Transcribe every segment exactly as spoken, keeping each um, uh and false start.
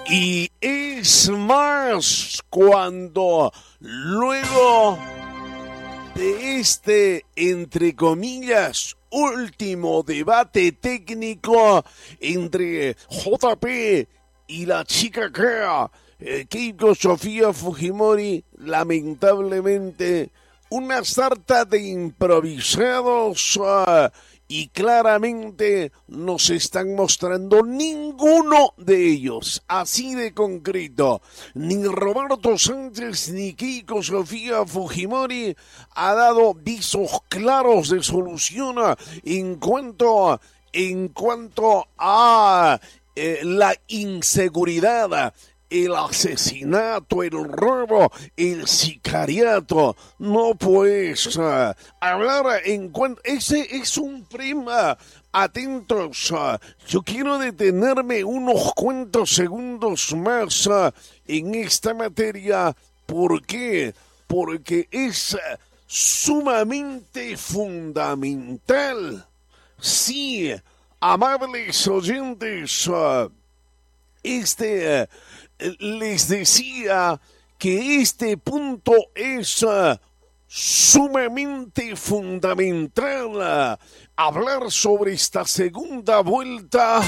Y es más cuando luego de este, entre comillas, último debate técnico entre J P y la chica que eh, Keiko Sofía Fujimori, lamentablemente, una sarta de improvisados uh, y claramente no se están mostrando ninguno de ellos, así de concreto. Ni Roberto Sánchez ni Keiko Sofía Fujimori ha dado visos claros de solución en cuanto, en cuanto a eh, la inseguridad, el asesinato, el robo, el sicariato. No puedes uh, hablar en cuanto... Ese es un prima. Atentos, uh, yo quiero detenerme unos cuantos segundos más uh, en esta materia. ¿Por qué? Porque es uh, sumamente fundamental. Sí, amables oyentes, uh, este... Uh, les decía que este punto es uh, sumamente fundamental. Uh, hablar sobre esta segunda vuelta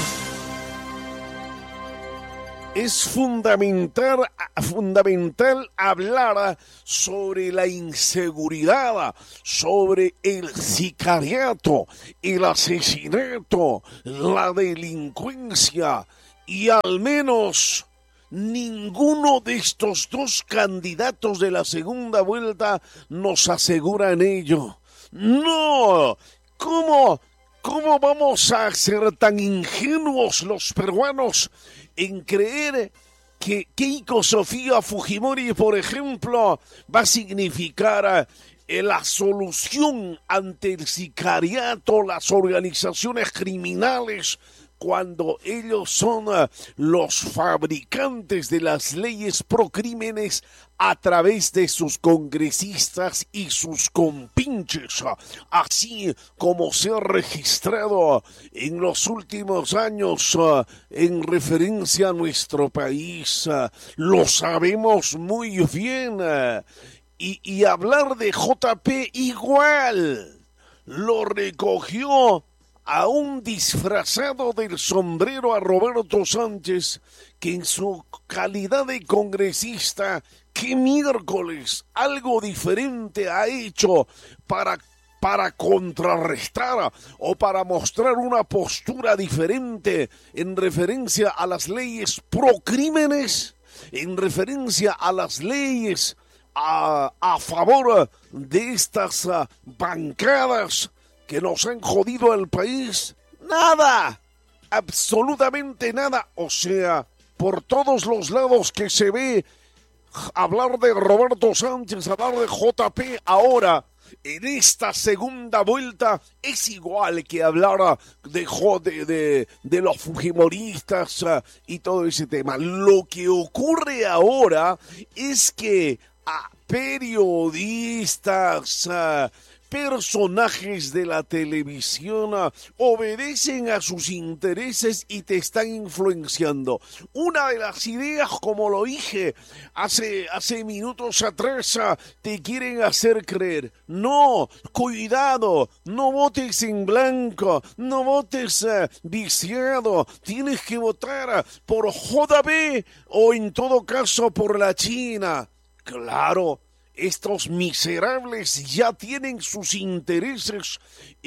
es fundamental, fundamental hablar sobre la inseguridad, sobre el sicariato, el asesinato, la delincuencia y al menos... ninguno de estos dos candidatos de la segunda vuelta nos aseguran ello. ¡No! ¿Cómo, cómo vamos a ser tan ingenuos los peruanos en creer que Keiko Sofía Fujimori, por ejemplo, va a significar eh, la solución ante el sicariato, las organizaciones criminales, cuando ellos son uh, los fabricantes de las leyes procrímenes a través de sus congresistas y sus compinches, uh, así como se ha registrado en los últimos años uh, en referencia a nuestro país. Uh, lo sabemos muy bien. Uh, y, y hablar de J P igual, lo recogió aún disfrazado del sombrero a Roberto Sánchez, que en su calidad de congresista, ¿qué miércoles algo diferente ha hecho para, para contrarrestar o para mostrar una postura diferente en referencia a las leyes procrímenes, en referencia a las leyes a, a favor de estas uh, bancadas que nos han jodido al país? Nada, absolutamente nada. O sea, por todos los lados que se ve hablar de Roberto Sánchez, hablar de J P ahora, en esta segunda vuelta, es igual que hablar de, de, de, de los fujimoristas uh, y todo ese tema. Lo que ocurre ahora es que a periodistas... Uh, personajes de la televisión uh, obedecen a sus intereses y te están influenciando. Una de las ideas, como lo dije hace, hace minutos atrás, uh, te quieren hacer creer. No, cuidado, no votes en blanco, no votes uh, viciado, tienes que votar uh, por J P o en todo caso por la China. Claro. Estos miserables ya tienen sus intereses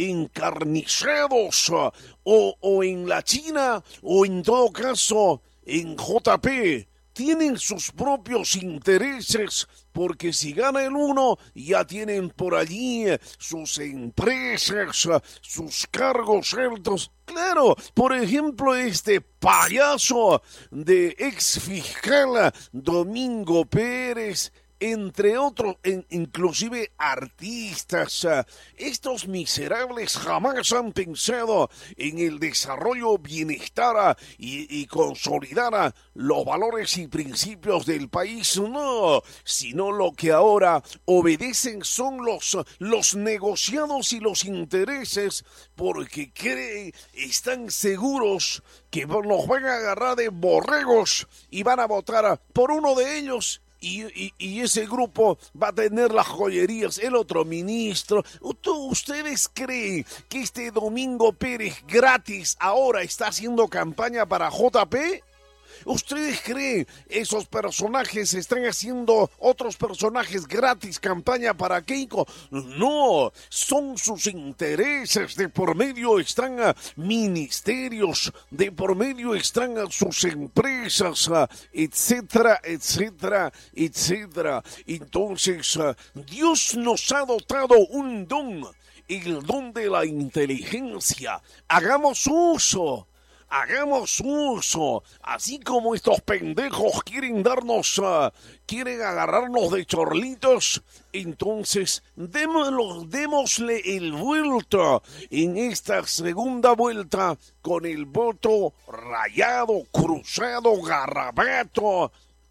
encarnizados uh, o, o en la China o en todo caso en J P. Tienen sus propios intereses porque si gana el uno ya tienen por allí sus empresas, uh, sus cargos altos. Claro, por ejemplo, este payaso de ex fiscal Domingo Pérez, entre otros, en, inclusive artistas. Uh, estos miserables jamás han pensado en el desarrollo, bienestar uh, y, y consolidar uh, los valores y principios del país, no, sino lo que ahora obedecen son los, los negociados y los intereses, porque creen, están seguros que nos van a agarrar de borregos y van a votar por uno de ellos. Y, y, y ese grupo va a tener las joyerías, el otro ministro. ¿Ustedes creen que este Domingo Pérez gratis ahora está haciendo campaña para J P? ¿Ustedes creen esos personajes están haciendo otros personajes gratis campaña para Keiko? No, son sus intereses, de por medio están a ministerios, de por medio están a sus empresas, etcétera, etcétera, etcétera. Entonces, Dios nos ha dotado un don, el don de la inteligencia. Hagamos uso. Hagamos uso, así como estos pendejos quieren darnos, uh, quieren agarrarnos de chorlitos, entonces démoslo, démosle el vuelto en esta segunda vuelta con el voto rayado, cruzado, garrabato.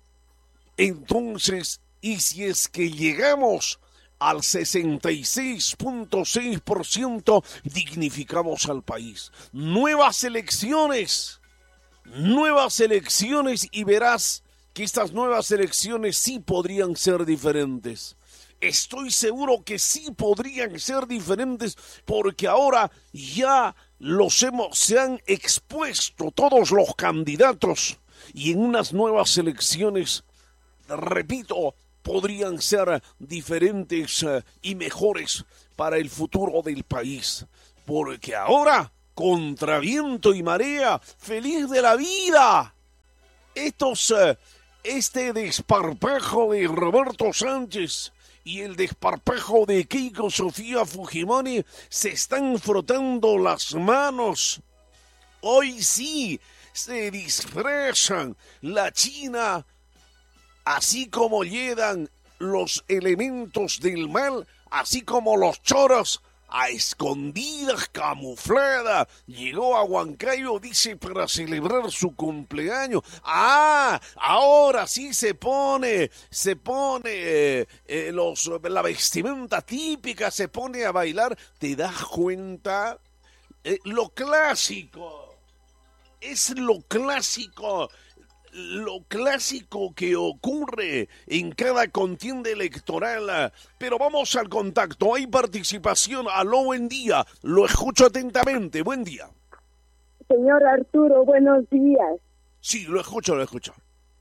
Entonces, y si es que llegamos al sesenta y seis punto seis por ciento, dignificamos al país. Nuevas elecciones, nuevas elecciones y verás que estas nuevas elecciones sí podrían ser diferentes. Estoy seguro que sí podrían ser diferentes porque ahora ya los hemos, se han expuesto todos los candidatos y en unas nuevas elecciones, repito, podrían ser diferentes uh, y mejores para el futuro del país. Porque ahora, contra viento y marea, feliz de la vida. Estos, uh, este desparpajo de Roberto Sánchez y el desparpajo de Keiko Sofía Fujimori se están frotando las manos. Hoy sí se disfrazan la China. Así como llegan los elementos del mal, así como los choros a escondidas, camuflada, llegó a Huancayo, dice, para celebrar su cumpleaños. Ah, ahora sí se pone, se pone eh, eh, los, la vestimenta típica, se pone a bailar. ¿Te das cuenta? Eh, lo clásico, es lo clásico. Lo clásico que ocurre en cada contienda electoral. Pero vamos al contacto, hay participación. Aló, buen día, lo escucho atentamente, buen día. Señor Arturo, buenos días. Sí, lo escucho, lo escucho.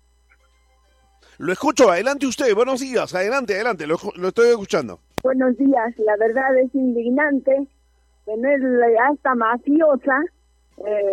Lo escucho, adelante usted, buenos días, adelante, adelante, lo, lo estoy escuchando. Buenos días, la verdad es indignante tener a esta mafiosa, eh,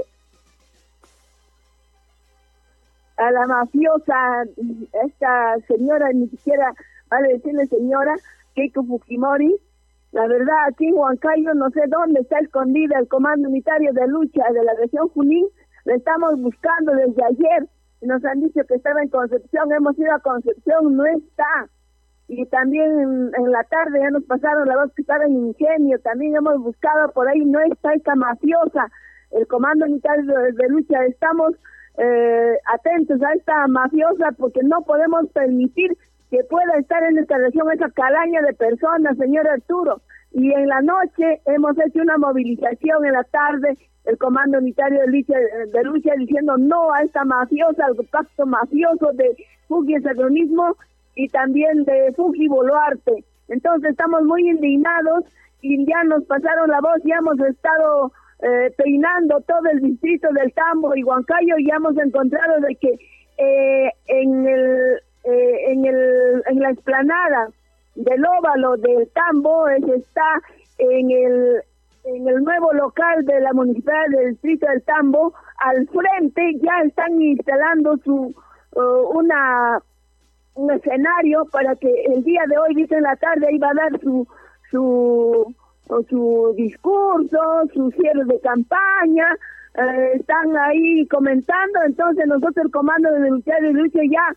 a la mafiosa, esta señora, ni siquiera vale decirle señora, Keiko Fujimori. La verdad, aquí en Huancayo no sé dónde está escondida el Comando Unitario de Lucha de la región Junín. Le estamos buscando desde ayer. Nos han dicho que estaba en Concepción, hemos ido a Concepción, no está. Y también en, en la tarde ya nos pasaron la voz que estaba en Ingenio, también hemos buscado por ahí, no está esta mafiosa, el Comando Unitario de, de Lucha. Estamos Eh, atentos a esta mafiosa porque no podemos permitir que pueda estar en esta región esa calaña de personas, señor Arturo. Y en la noche hemos hecho una movilización, en la tarde el Comando Unitario de Lucha, de lucha diciendo no a esta mafiosa, al pacto mafioso de Fuji Agronismo y también de Fuji Boluarte. Entonces estamos muy indignados y ya nos pasaron la voz, ya hemos estado Eh, peinando todo el distrito del Tambo y Huancayo, y hemos encontrado de que eh, en el eh, en el en la explanada del óvalo del Tambo es, está en el en el nuevo local de la municipalidad del distrito del Tambo, al frente ya están instalando su uh, una un escenario para que el día de hoy, dice en la tarde, iba a dar su su su discurso, su cierre de campaña, eh, están ahí comentando. Entonces nosotros el Comando de Lucha de Lucha ya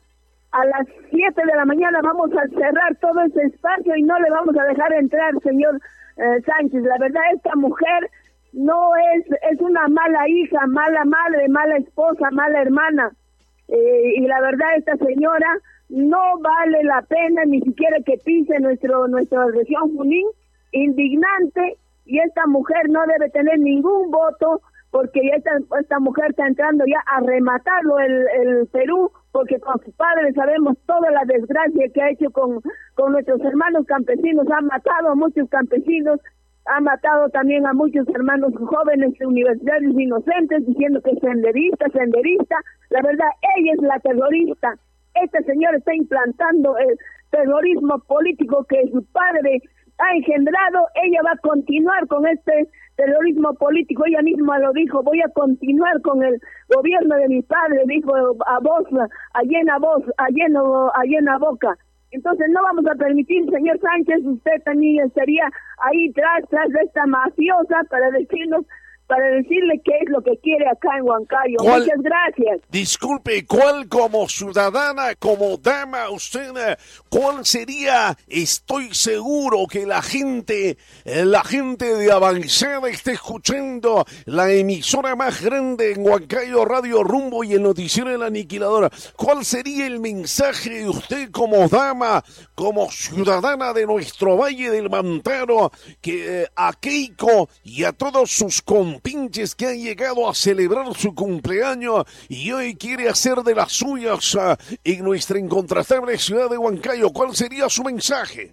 a las siete de la mañana vamos a cerrar todo ese espacio y no le vamos a dejar entrar, señor eh, Sánchez. La verdad, esta mujer no es, es una mala hija, mala madre, mala esposa, mala hermana. Eh, y la verdad, esta señora no vale la pena ni siquiera que pise nuestro nuestra región Junín. Indignante, y esta mujer no debe tener ningún voto, porque ya esta, esta mujer está entrando ya a rematarlo el, el Perú, porque con su padre sabemos toda la desgracia que ha hecho con, con nuestros hermanos campesinos. Ha matado a muchos campesinos, ha matado también a muchos hermanos jóvenes universitarios inocentes, diciendo que es senderista, senderista. La verdad, ella es la terrorista. Esta señora está implantando el terrorismo político que su padre ha engendrado. Ella va a continuar con este terrorismo político. Ella misma lo dijo: voy a continuar con el gobierno de mi padre, dijo a voz, a llena voz, a lleno, a llena boca. Entonces no vamos a permitir, señor Sánchez, usted también estaría ahí tras, tras de esta mafiosa para decirnos, para decirle qué es lo que quiere acá en Huancayo. ¿Cuál, muchas gracias. Disculpe, ¿cuál como ciudadana, como dama, usted, cuál sería? Estoy seguro que la gente, la gente de Avanzada está escuchando la emisora más grande en Huancayo, Radio Rumbo, y el noticiero de la Aniquiladora. ¿Cuál sería el mensaje de usted como dama, como ciudadana de nuestro Valle del Mantaro, que eh, a Keiko y a todos sus compañeros pinches que han llegado a celebrar su cumpleaños y hoy quiere hacer de las suyas uh, en nuestra incontrastable ciudad de Huancayo? ¿Cuál sería su mensaje?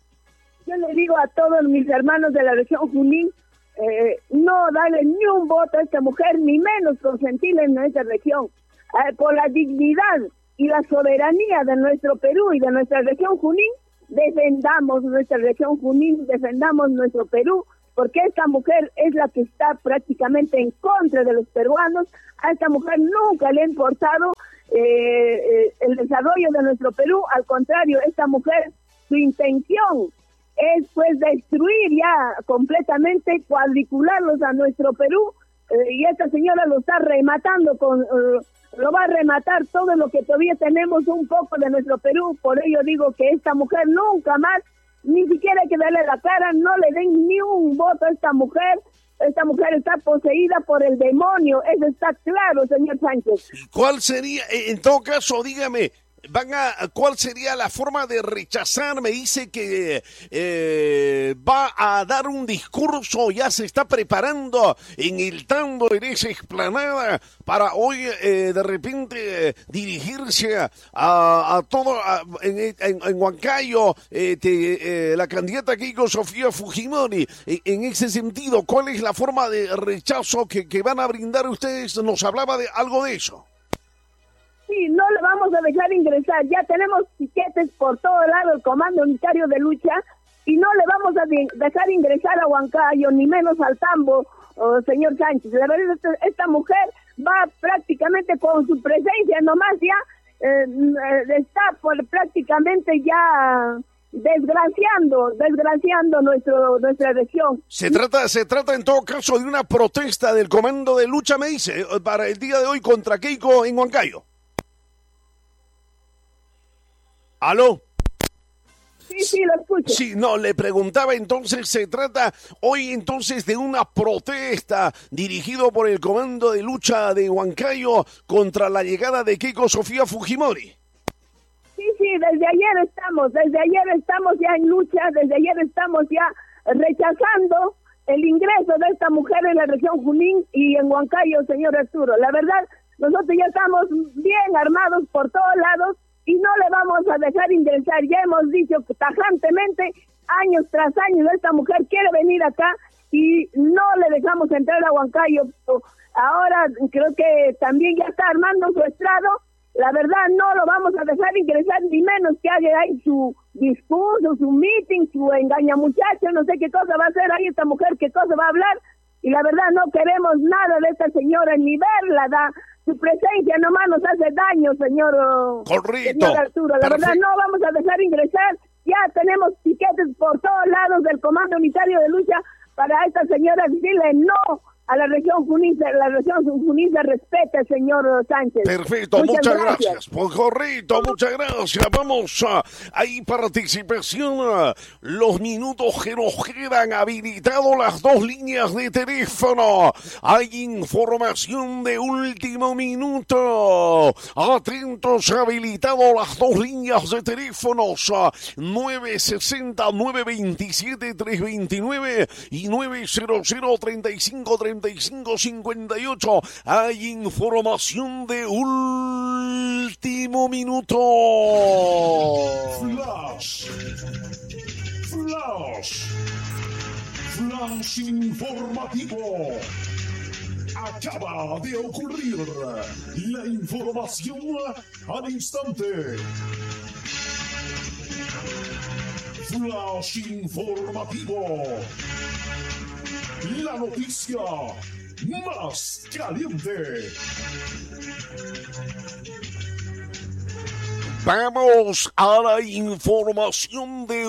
Yo le digo a todos mis hermanos de la región Junín, eh, no darle ni un voto a esta mujer, ni menos consentirla en esta región. Eh, por la dignidad y la soberanía de nuestro Perú y de nuestra región Junín, defendamos nuestra región Junín, defendamos nuestro Perú, porque esta mujer es la que está prácticamente en contra de los peruanos. A esta mujer nunca le ha importado eh, eh, el desarrollo de nuestro Perú. Al contrario, esta mujer, su intención es pues destruir ya completamente, cuadricularlos a nuestro Perú, eh, y esta señora lo está rematando con... Uh, lo va a rematar todo lo que todavía tenemos un poco de nuestro Perú. Por ello digo que esta mujer nunca más, ni siquiera hay que darle la cara, no le den ni un voto a esta mujer. Esta mujer está poseída por el demonio, eso está claro, señor Sánchez. ¿Cuál sería, en todo caso, dígame, van a, cuál sería la forma de rechazar? Me dice que eh, va a dar un discurso, ya se está preparando en el Tambo, en esa explanada, para hoy eh, de repente eh, dirigirse a, a, a todo, a, en, en, en Huancayo, eh, te, eh, la candidata Keiko Sofía Fujimori. En, en ese sentido, ¿cuál es la forma de rechazo que, que van a brindar ustedes? Nos hablaba de algo de eso. Sí, no le vamos a dejar ingresar. Ya tenemos piquetes por todo lado, el Comando Unitario de Lucha, y no le vamos a de dejar ingresar a Huancayo, ni menos al Tambo, oh, señor Sánchez. La verdad, esta, esta mujer va prácticamente con su presencia nomás ya, eh, está por prácticamente ya desgraciando, desgraciando nuestro nuestra región. Se trata, se trata en todo caso de una protesta del Comando de Lucha, me dice, para el día de hoy contra Keiko en Huancayo. ¿Aló? Sí, sí, lo escucho. Sí, no, le preguntaba, entonces se trata hoy entonces de una protesta dirigido por el Comando de Lucha de Huancayo contra la llegada de Keiko Sofía Fujimori. Sí, sí, desde ayer estamos, desde ayer estamos ya en lucha, desde ayer estamos ya rechazando el ingreso de esta mujer en la región Junín y en Huancayo, señor Arturo. La verdad, nosotros ya estamos bien armados por todos lados, y no le vamos a dejar ingresar. Ya hemos dicho tajantemente, años tras años, esta mujer quiere venir acá y no le dejamos entrar a Huancayo. Ahora creo que también ya está armando su estrado. La verdad, no lo vamos a dejar ingresar, ni menos que haga ahí su discurso, su meeting, su engaña muchacho, no sé qué cosa va a hacer ahí esta mujer, qué cosa va a hablar. Y la verdad, no queremos nada de esta señora, ni verla, da. Su presencia nomás nos hace daño, señor, señor Arturo. La verdad, no vamos a dejar ingresar. Ya tenemos piquetes por todos lados del Comando Unitario de Lucha para esta señora decirle no, a la región Junín, la región Junín se respeta, señor Sánchez. Perfecto, muchas, muchas gracias. gracias. Por correcto, muchas gracias. Vamos, a, hay participación. Los minutos que nos quedan, habilitado las dos líneas de teléfono. Hay información de último minuto. Atentos, habilitado las dos líneas de teléfonos. nueve sesenta, nueve veintisiete, trescientos veintinueve y nueve cero cero, treinta y cinco, treinta y cinco, cincuenta y ocho. Hay información de último minuto. Flash. Flash. Flash informativo. Acaba de ocurrir la información al instante. Flash informativo. La noticia más caliente. Vamos a la información de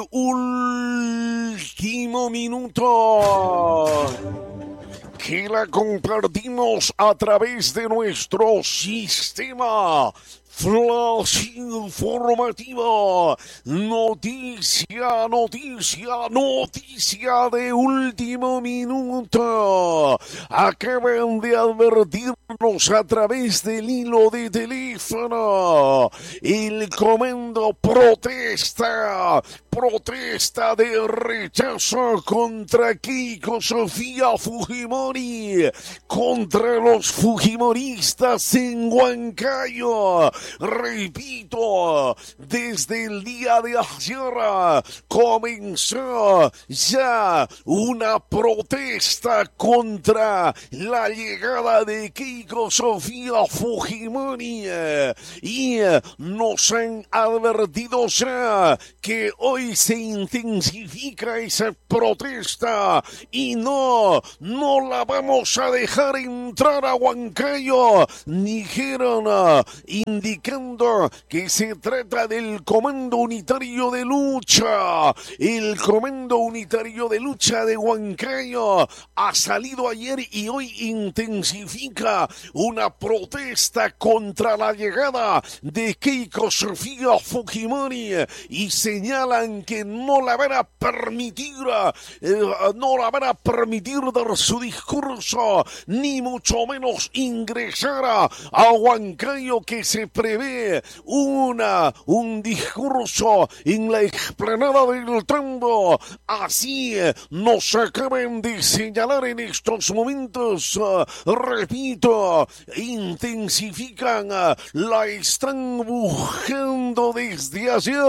último minuto, que la compartimos a través de nuestro sistema Flash informativo. Noticia, noticia, noticia de último minuto. Acaban de advertirnos a través del hilo de teléfono. El comando protesta, protesta de rechazo contra Keiko Sofía Fujimori, contra los fujimoristas en Huancayo. Repito, desde el día de ayer comenzó ya una protesta contra la llegada de Keiko Sofía Fujimori, y nos han advertido ya que hoy se intensifica esa protesta y no, no la vamos a dejar entrar a Huancayo, dijeron, indicando que se trata del Comando Unitario de Lucha. El Comando Unitario de Lucha de Huancayo ha salido ayer y hoy intensifica una protesta contra la llegada de Keiko Sofía Fujimori y señalan que no la van a permitir, eh, no la van a permitir dar su discurso, ni mucho menos ingresar a, a Huancayo, que se prevé una, un discurso en la explanada del Tambo. Así nos acaban de señalar en estos momentos. Repito, intensifican, la están buscando desde ayer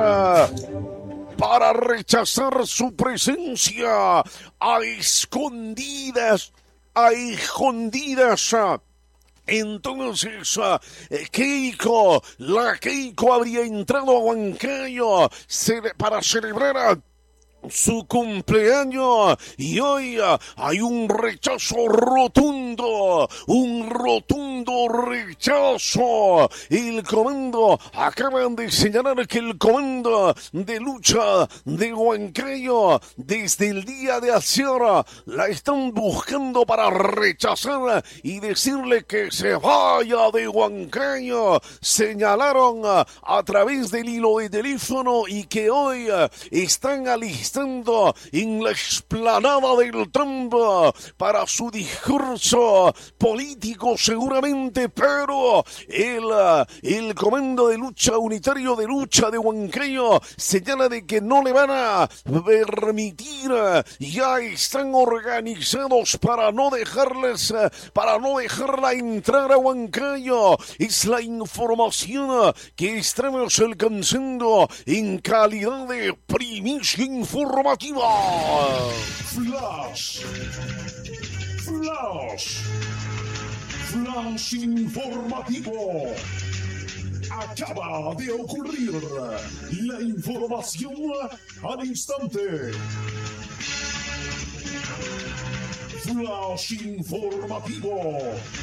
para rechazar su presencia a escondidas, a escondidas. Entonces, uh, Keiko, la Keiko habría entrado a Huancayo cele- para celebrar su cumpleaños y hoy uh, hay un rechazo rotundo, un rotundo rechazo. El comando, acaban de señalar que el comando de lucha de Huancayo desde el día de ayer la están buscando para rechazar y decirle que se vaya de Huancayo. Señalaron uh, a través del hilo de teléfono y que hoy uh, están alistando en la explanada del Tambo para su discurso político seguramente, pero el, el Comando de Lucha Unitario de Lucha de Huancayo señala de que no le van a permitir, ya están organizados para no dejarles, para no dejarla entrar a Huancayo. Es la información que estamos alcanzando en calidad de primicia informativa. Flash. Flash. Flash informativo. Acaba de ocurrir la información al instante. Flash informativo.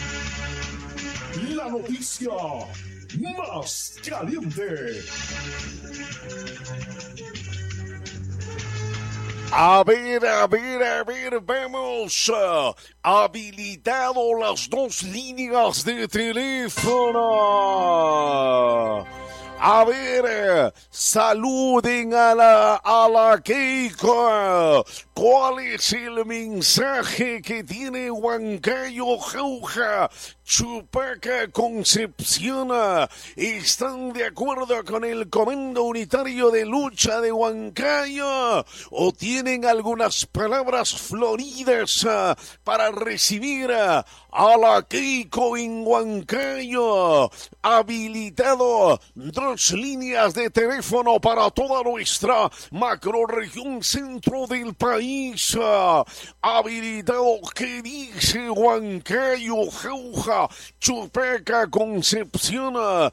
La noticia más caliente. A ver, a ver, a ver, vamos. Uh, habilitado las dos líneas de teléfono. A ver, saluden a la, a la Keiko. ¿Cuál es el mensaje que tiene Huancayo, Jauja, Chupaca, Concepción? ¿Están de acuerdo con el Comando Unitario de Lucha de Huancayo? ¿O tienen algunas palabras floridas uh, para recibir uh, a la Keiko en Huancayo? Habilitado dos líneas de teléfono para toda nuestra macroregión centro del país. Habilitado, ¿qué dice Huancayo, Jauja, Chupaca, Concepción,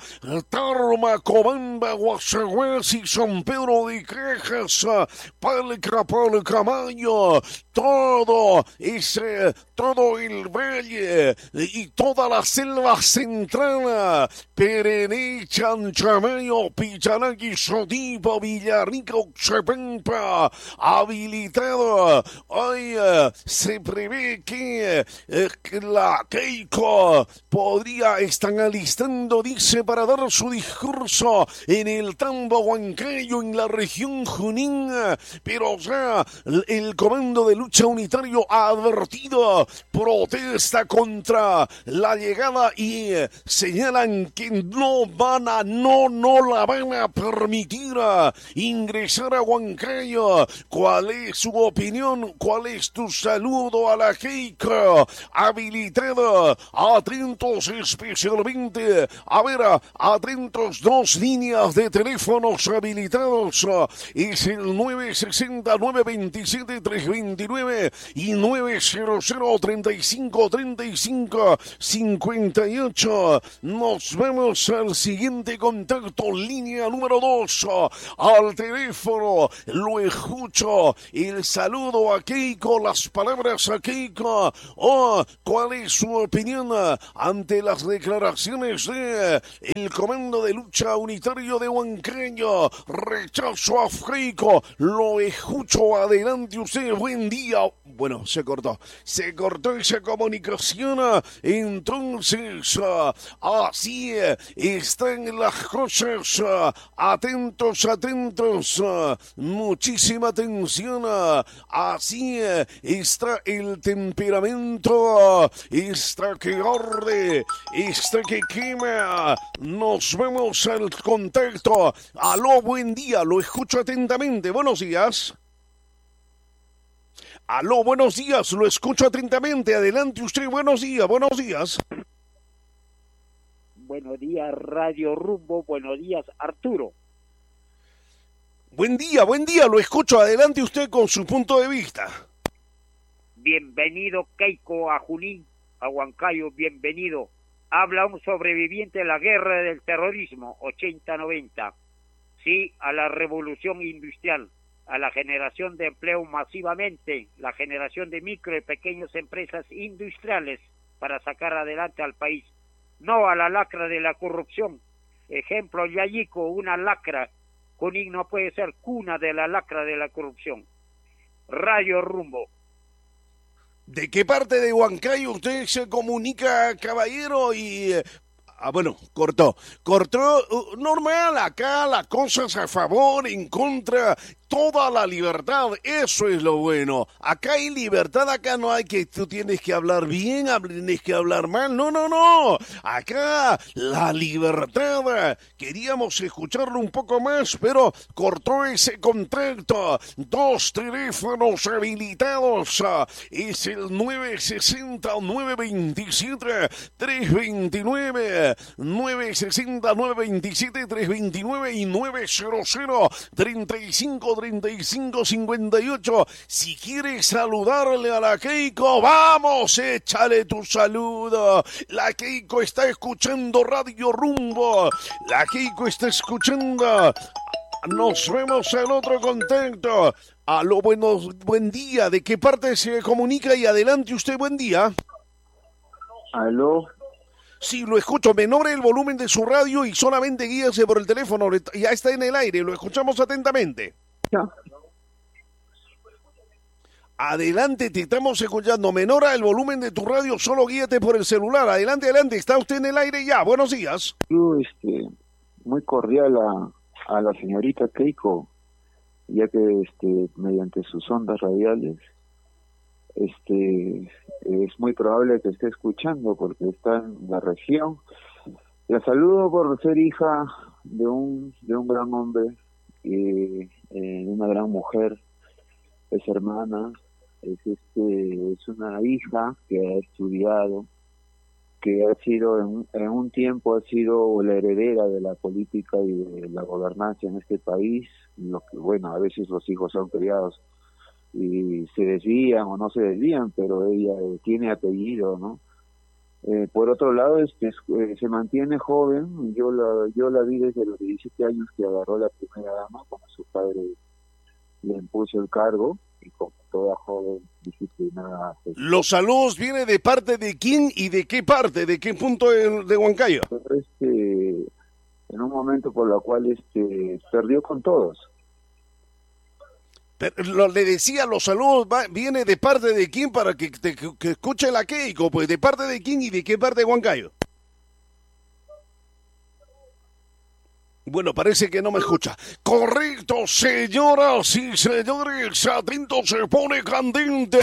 Tarma, Cobamba, Guasaguasi, San Pedro de Cajas, Palca, Palcamayo? Todo ese, todo el valle y toda la selva central, Perené, Chanchamayo, Pichanaqui, Sotipa, Villarrica, Oxapampa, habilitado. Hoy uh, se prevé que, uh, que la Keiko podría estar alistando, dice, para dar su discurso en el Tambo Huancayo, en la región Junín, pero ya el Comando de Lucha Unitario ha advertido protesta contra la llegada y eh, señalan que no van a, no, no la van a permitir uh, ingresar a Huancayo. ¿Cuál es su opinión? ¿Cuál es tu saludo a la Keiko? Habilitada, atentos especialmente, a ver, atentos, dos líneas de teléfonos habilitados, es el nueve sesenta, nueve veintisiete, trescientos veintinueve y nueve cero cero, treinta y cinco, treinta y cinco, cincuenta y ocho. Nos vamos al siguiente contacto, línea número dos, al teléfono, lo escucho, el saludo a Keiko, las palabras a Keiko. Oh, ¿cuál es su opinión ante las declaraciones de el Comando de Lucha Unitario de Huancayo? Rechazo a Keiko, lo escucho, adelante usted, buen día. Bueno, se cortó, se cortó esa comunicación, entonces así están las cosas, atentos, atentos, muchísima atención, así está el temperamento, está que arde, está que quema. Nos vemos al contacto. Aló, buen día, lo escucho atentamente, buenos días. Aló, buenos días, lo escucho atentamente, adelante usted, buenos días, buenos días. Buenos días, Radio Rumbo, buenos días, Arturo. Buen día, buen día, lo escucho, adelante usted con su punto de vista. Bienvenido, Keiko, a Junín, a Huancayo, bienvenido. Habla un sobreviviente de la guerra del terrorismo, ochenta noventa. Sí, a la revolución industrial, a la generación de empleo masivamente, la generación de micro y pequeñas empresas industriales para sacar adelante al país. No a la lacra de la corrupción. Ejemplo, Yayico, una lacra. Junín no puede ser cuna de la lacra de la corrupción. Radio Rumbo. ¿De qué parte de Huancayo usted se comunica, caballero? Y eh, ah, bueno, cortó. Cortó, uh, normal, acá las cosas a favor, en contra, toda la libertad, eso es lo bueno. Acá hay libertad, acá no hay que tú tienes que hablar bien, tienes que hablar mal, no, no, no. Acá la libertad, queríamos escucharlo un poco más, pero cortó ese contacto. Dos teléfonos habilitados, es el nueve sesenta, nueve veintisiete, trescientos veintinueve, nueve sesenta, nueve veintisiete, trescientos veintinueve y nueve cero cero, treinta y cinco, treinta y cinco, cincuenta y ocho. Si quieres saludarle a la Keiko, vamos, échale tu saludo. La Keiko está escuchando Radio Rumbo. La Keiko está escuchando. Nos vemos en otro contacto. Aló, buenos, buen día. ¿De qué parte se comunica? Y adelante usted, buen día. Aló. Sí, lo escucho. Menore el volumen de su radio y solamente guíase por el teléfono. Ya está en el aire, lo escuchamos atentamente. No. Adelante, te estamos escuchando. Menora el volumen de tu radio, solo guíate por el celular. Adelante, adelante, está usted en el aire ya. Buenos días. Yo, este, muy cordial a, a la señorita Keiko, ya que este, mediante sus ondas radiales, este, es muy probable que esté escuchando porque está en la región. La saludo por ser hija de un de un gran hombre, eh, eh, una gran mujer, es hermana, es este es una hija que ha estudiado, que ha sido en, en un tiempo ha sido la heredera de la política y de la gobernanza en este país, lo que bueno, a veces los hijos son criados y se desvían o no se desvían, pero ella eh, tiene apellido, ¿no? Eh, por otro lado, este, eh, se mantiene joven. Yo la yo la vi desde los diecisiete años que agarró la primera dama, cuando su padre le impuso el cargo, y como toda joven disciplinada. Los saludos vienen de parte de quién y de qué parte, de qué punto de, de Huancayo. Este, en un momento por lo cual este perdió con todos. Pero, lo, le decía, los saludos va, viene de parte de quién para que, te, que escuche la Keiko, pues de parte de quién y de qué parte de Huancayo. Bueno, parece que no me escucha. Correcto, señoras y señores, atento, se pone candente.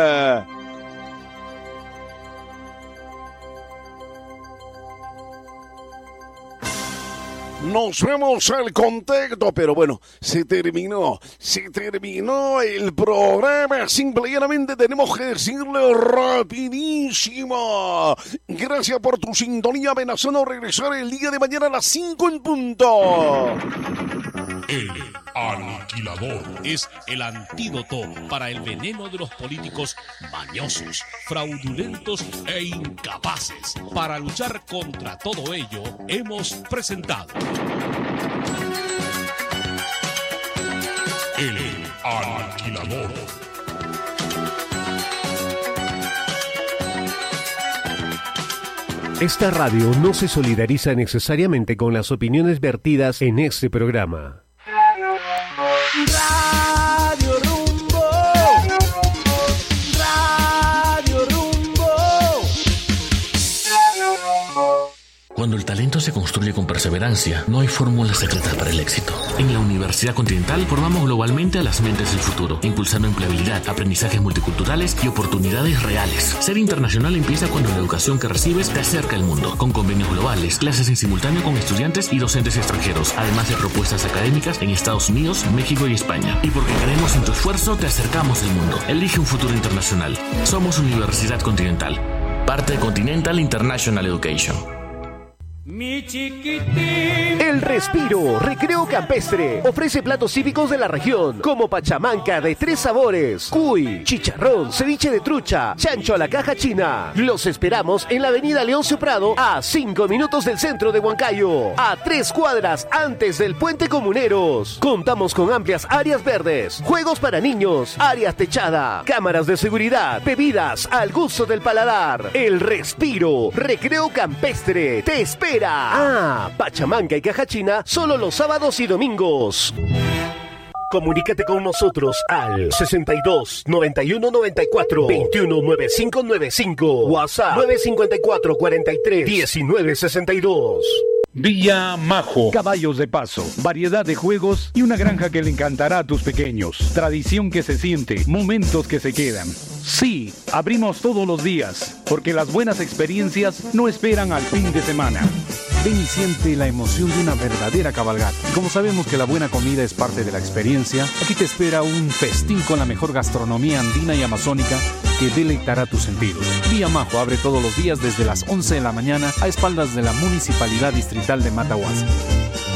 Nos vemos al contacto, pero bueno, se terminó, se terminó el programa, simplemente tenemos que decirle rapidísimo. Gracias por tu sintonía, amenazando regresar el día de mañana a las cinco en punto. El Alquilador es el antídoto para el veneno de los políticos mañosos, fraudulentos e incapaces. Para luchar contra todo ello, hemos presentado El Alquilador. Esta radio no se solidariza necesariamente con las opiniones vertidas en este programa. Radio Rumbo, Radio Rumbo. Cuando el talento se construye con perseverancia, no hay fórmulas secretas para el éxito. En la Universidad Continental formamos globalmente a las mentes del futuro, impulsando empleabilidad, aprendizajes multiculturales y oportunidades reales. Ser internacional empieza cuando la educación que recibes te acerca al mundo, con convenios globales, clases en simultáneo con estudiantes y docentes extranjeros, además de propuestas académicas en Estados Unidos, México y España. Y porque creemos en tu esfuerzo, te acercamos al mundo. Elige un futuro internacional. Somos Universidad Continental, parte de Continental International Education. Mi chiquitín. El Respiro, recreo campestre, ofrece platos típicos de la región, como pachamanca de tres sabores, cuy, chicharrón, ceviche de trucha, chancho a la caja china. Los esperamos en la avenida Leoncio Prado, a cinco minutos del centro de Huancayo, a tres cuadras antes del Puente Comuneros. Contamos con amplias áreas verdes, juegos para niños, áreas techada, cámaras de seguridad, bebidas al gusto del paladar. El Respiro, recreo campestre, te espera. Ah, pachamanca y caja china solo los sábados y domingos. Comunícate con nosotros al sesenta y dos, noventa y uno, noventa y cuatro, veintiuno, noventa y cinco noventa y cinco. WhatsApp nueve cinco cuatro, cuarenta y tres, diecinueve sesenta y dos. Villa Majo. Caballos de paso, variedad de juegos y una granja que le encantará a tus pequeños. Tradición que se siente, momentos que se quedan. Sí, abrimos todos los días, porque las buenas experiencias no esperan al fin de semana. Ven y siente la emoción de una verdadera cabalgata. Como sabemos que la buena comida es parte de la experiencia, aquí te espera un festín con la mejor gastronomía andina y amazónica que deleitará tus sentidos. Villa Majo abre todos los días desde las once de la mañana a espaldas de la Municipalidad Distrital de Matahuasi.